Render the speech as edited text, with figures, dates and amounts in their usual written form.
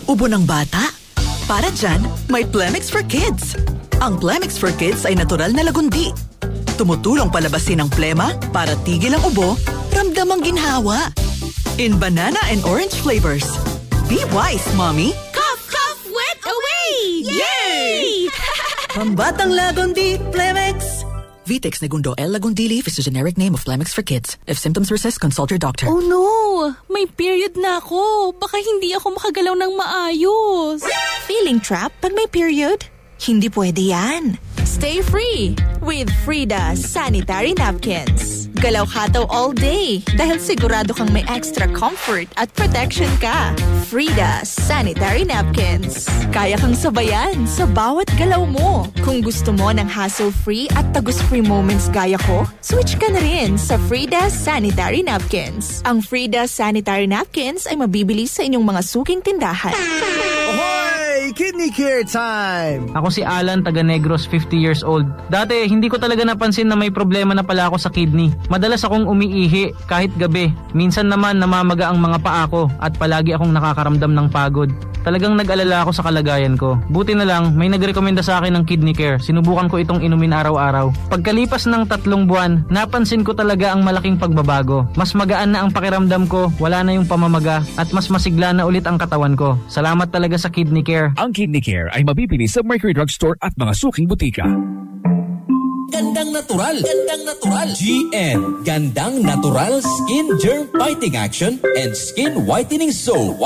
Ubo ng bata? Para dyan, may Plemix for Kids. Ang Plemix for Kids ay natural na lagundi. Tumutulong palabasin ang plema para tigil ang ubo, ramdam ang ginhawa. In banana and orange flavors. Be wise, Mommy! Cough, cough, wet away! Yay! Pambatang lagundi, Plemix! Vitex Negundo L. Lagundi Leaf is a generic name of Plemix for kids. If symptoms persist, consult your doctor. Oh no! May period na ako. Baka hindi ako makagalaw ng maayos. Feeling trapped pag may period? Hindi pwede yan. Stay free with Frida Sanitary Napkins. Galaw hataw all day dahil sigurado kang may extra comfort at protection ka. Frida Sanitary Napkins. Kaya kang sabayan sa bawat galaw mo. Kung gusto mo ng hassle-free at tagus-free moments gaya ko, switch ka na rin sa Frida Sanitary Napkins. Ang Frida Sanitary Napkins ay mabibili sa inyong mga suking tindahan. Ahoy! Kidney Care time! Ako si Alan, taga Negros, 50 years old. Dati, hindi ko talaga napansin na may problema na pala ako sa kidney. Madalas akong umiihi kahit gabi. Minsan naman namamaga ang mga paa ko at palagi akong nakakaramdam ng pagod. Talagang nag-alala ako sa kalagayan ko. Buti na lang, may nagrekomenda sa akin ng Kidney Care. Sinubukan ko itong inumin araw-araw. Pagkalipas ng 3 buwan, napansin ko talaga ang malaking pagbabago. Mas magaan na ang pakiramdam ko, wala na yung pamamaga, at mas masigla na ulit ang katawan ko. Salamat talaga sa Kidney Care. Ang Kidney Care ay mabibili sa Mercury Drugstore at mga suking butika. Gandang natural. Gandang natural. GN. Gandang natural skin germ fighting action and skin whitening soap.